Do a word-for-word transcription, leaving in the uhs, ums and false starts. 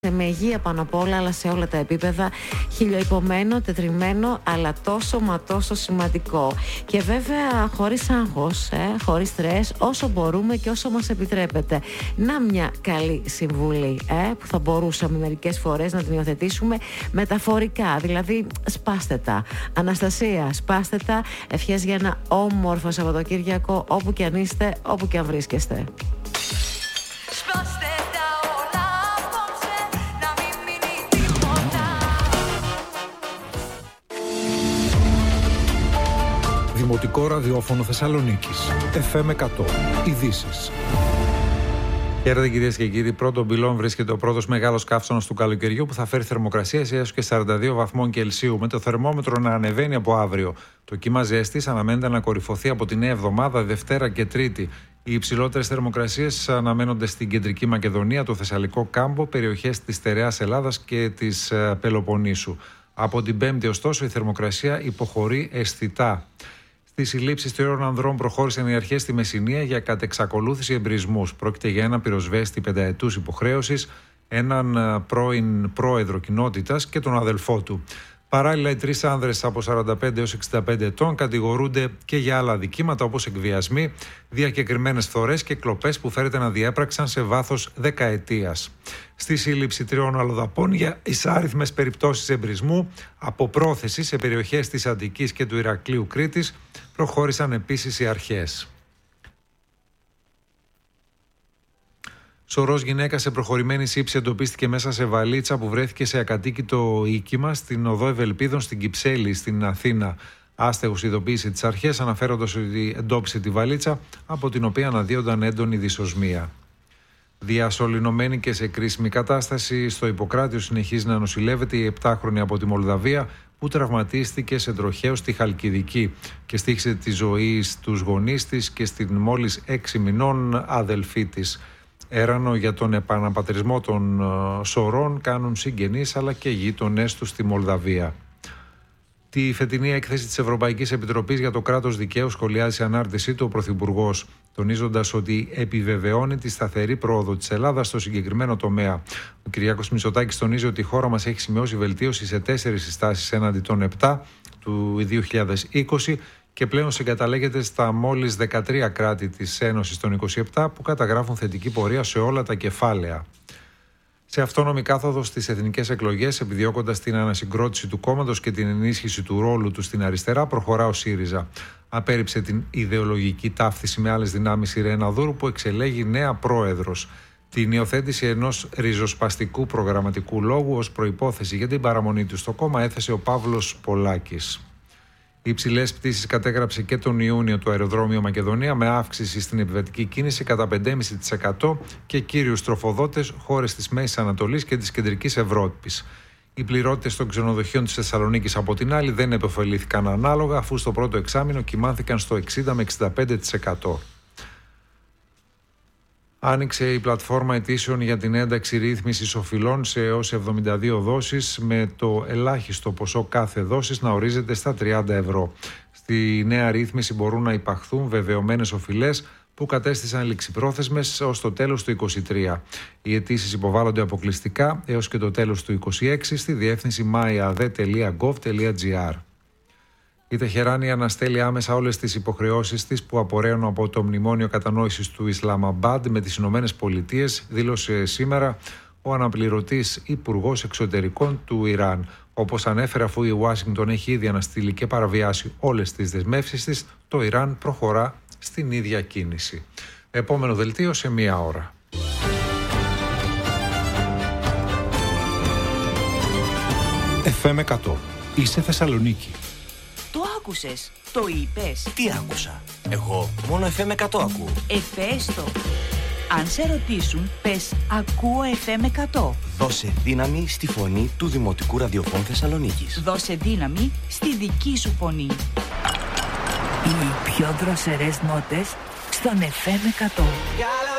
με υγεία πάνω απ' όλα, αλλά σε όλα τα επίπεδα. Χιλιοϊπωμένο, τετριμένο, αλλά τόσο μα τόσο σημαντικό. Και βέβαια χωρίς άγχος, ε, χωρίς στρες, όσο μπορούμε και όσο μας επιτρέπεται. Να μια καλή συμβουλή ε, που θα μπορούσαμε μερικές φορές να την υιοθετήσουμε μεταφορικά. Δηλαδή, σπάστε τα. Αναστασία, σπάστε τα. Ευχές για ένα όμορφο Σαββατοκύριακο, όπου και αν είστε, όπου και αν βρίσκεστε. Δημοτικό ραδιόφωνο Θεσσαλονίκης. εφ εμ εκατό. Ειδήσεις. Χαίρετε κυρίες και κύριοι. Πρώτον πυλών βρίσκεται ο πρώτος μεγάλος καύσωνας του καλοκαιριού που θα φέρει θερμοκρασίες έως και σαράντα δύο βαθμών Κελσίου, με το θερμόμετρο να ανεβαίνει από αύριο. Το κύμα ζέστης αναμένεται να κορυφωθεί από τη νέα εβδομάδα, Δευτέρα και Τρίτη. Οι υψηλότερες θερμοκρασίες αναμένονται στην Κεντρική Μακεδονία, το Θεσσαλικό Κάμπο, περιοχές της Στερεάς Ελλάδας και της Πελοποννήσου. Από την Πέμπτη, ωστόσο, η θερμοκρασία υποχωρεί αισθητά. Στις συλλήψεις τριών ανδρών προχώρησαν οι αρχές στη Μεσσηνία για κατεξακολούθηση εμπρισμούς. Πρόκειται για ένα πυροσβέστη πενταετούς υποχρέωσης, έναν πρώην πρόεδρο κοινότητας και τον αδελφό του. Παράλληλα, οι τρεις άνδρες από σαράντα πέντε έως εξήντα πέντε ετών κατηγορούνται και για άλλα αδικήματα όπως εκβιασμοί, διακεκριμένες φθορές και κλοπές που φέρεται να διέπραξαν σε βάθος δεκαετίας. Στη σύλληψη τριών αλλοδαπών για εισάριθμες περιπτώσεις εμπρισμού από πρόθεση σε περιοχές της Αττικής και του Ηρακλείου Κρήτης προχώρησαν επίσης οι αρχές. Σωρός γυναίκα σε προχωρημένη σύψη εντοπίστηκε μέσα σε βαλίτσα που βρέθηκε σε ακατοίκητο οίκημα στην οδό Ευελπίδων στην Κυψέλη, στην Αθήνα. Άστεγος ειδοποίησε τις αρχές, αναφέροντας ότι εντόπισε τη βαλίτσα, από την οποία αναδύονταν έντονη δυσοσμία. Διασωληνωμένη και σε κρίσιμη κατάσταση, στο Ιπποκράτιο συνεχίζει να νοσηλεύεται η επτάχρονη από τη Μολδαβία, που τραυματίστηκε σε τροχαίο στη Χαλκιδική και στοίχησε τη ζωή στους γονείς της και στην μόλις έξι μηνών αδελφή της. Έρανο για τον επαναπατρισμό των σωρών κάνουν συγγενείς αλλά και γείτονές τους στη Μολδαβία. Τη φετινή έκθεση της Ευρωπαϊκής Επιτροπής για το κράτος δικαίου σχολιάζει σε ανάρτησή του ο Πρωθυπουργός, τονίζοντας ότι επιβεβαιώνει τη σταθερή πρόοδο της Ελλάδας στο συγκεκριμένο τομέα. Ο Κυριάκος Μητσοτάκης τονίζει ότι η χώρα μας έχει σημειώσει βελτίωση σε τέσσερις συστάσεις έναντι των επτά του δύο χιλιάδες είκοσι και πλέον συγκαταλέγεται στα μόλις δεκατρία κράτη της Ένωσης των είκοσι επτά που καταγράφουν θετική πορεία σε όλα τα κεφάλαια. Σε αυτόνομη κάθοδο στις εθνικές εκλογές, επιδιώκοντας την ανασυγκρότηση του κόμματος και την ενίσχυση του ρόλου του στην αριστερά, προχωρά ο ΣΥΡΙΖΑ. Απέρριψε την ιδεολογική ταύτιση με άλλες δυνάμεις η Ρένα Δούρου, που εξελέγει νέα πρόεδρος. Την υιοθέτηση ενός ριζοσπαστικού προγραμματικού λόγου ως προϋπόθεση για την παραμονή του στο κόμμα έθεσε ο Παύλος Πολάκης. Οι υψηλές πτήσεις κατέγραψε και τον Ιούνιο το αεροδρόμιο Μακεδονία, με αύξηση στην επιβατική κίνηση κατά πέντε κόμμα πέντε τοις εκατό και κύριους τροφοδότες χώρες της Μέσης Ανατολής και της Κεντρικής Ευρώπης. Οι πληρότητες των ξενοδοχείων της Θεσσαλονίκης, από την άλλη, δεν επωφελήθηκαν ανάλογα, αφού στο πρώτο εξάμηνο κοιμάνθηκαν στο εξήντα με εξήντα πέντε τοις εκατό. Άνοιξε η πλατφόρμα αιτήσεων για την ένταξη ρύθμισης οφειλών σε έως εβδομήντα δύο δόσεις, με το ελάχιστο ποσό κάθε δόσης να ορίζεται στα τριάντα ευρώ. Στη νέα ρύθμιση μπορούν να υπαχθούν βεβαιωμένες οφειλές που κατέστησαν ληξιπρόθεσμες ως το τέλος του είκοσι τρία. Οι αιτήσεις υποβάλλονται αποκλειστικά έως και το τέλος του είκοσι έξι στη διεύθυνση μάιαδε τελεία γκοβ τελεία τζι άρ. Η Τεχεράνη αναστέλει άμεσα όλες τις υποχρεώσεις της που απορρέουν από το μνημόνιο κατανόησης του Ισλαμαμπάντ με τις Ηνωμένες Πολιτείες, δήλωσε σήμερα ο αναπληρωτής Υπουργός Εξωτερικών του Ιράν. Όπως ανέφερε, αφού η Ουάσιγκτον έχει ήδη αναστείλει και παραβιάσει όλες τις δεσμεύσεις της, το Ιράν προχωρά στην ίδια κίνηση. Επόμενο δελτίο σε μία ώρα. εφ εμ εκατό. Είσαι Θεσσαλονίκη. Το άκουσες, το είπες. Τι άκουσα? Εγώ μόνο εφ εμ εκατό ακούω. Εφέστο. Αν σε ρωτήσουν, πες ακούω εφ εμ εκατό. Δώσε δύναμη στη φωνή του Δημοτικού Ραδιοφώνου Θεσσαλονίκης. Δώσε δύναμη στη δική σου φωνή. Οι πιο δροσερές νότες στον εφ εμ εκατό.